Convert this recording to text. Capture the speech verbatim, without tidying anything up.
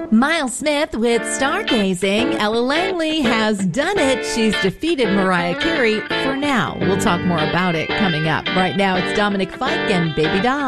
Miles Smith with Stargazing. Ella Langley has done it. She's defeated Mariah Carey for now. We'll talk more about it coming up. Right now, it's Dominic Fike and Baby Doll.